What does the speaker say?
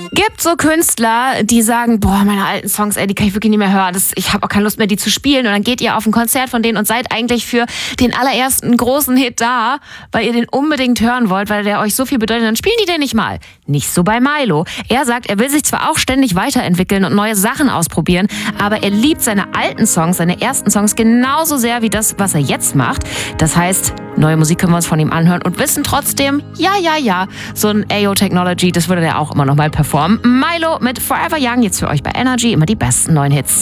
Gibt so Künstler, die sagen, boah, meine alten Songs, ey, die kann ich wirklich nicht mehr hören. Ich habe auch keine Lust mehr, die zu spielen. Und dann geht ihr auf ein Konzert von denen und seid eigentlich für den allerersten großen Hit da, weil ihr den unbedingt hören wollt, weil der euch so viel bedeutet. Dann spielen die den nicht mal. Nicht so bei Milo. Er sagt, er will sich zwar auch ständig weiterentwickeln und neue Sachen ausprobieren, aber er liebt seine alten Songs, seine ersten Songs genauso sehr wie das, was er jetzt macht. Das heißt, neue Musik können wir uns von ihm anhören und wissen trotzdem, ja, so ein AO Technology, das würde er auch immer noch mal performen. Milo mit Forever Young, jetzt für euch bei Energy, immer die besten neuen Hits.